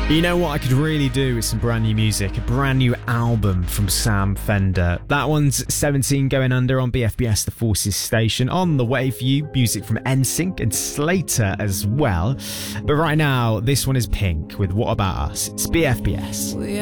You know what I could really do with some brand new music? A brand new album from Sam Fender. That one's 17 going under on BFBS The Forces station. On the way for you, music from NSYNC and Slater as well. But right now, this one is Pink with What About Us? It's BFBS.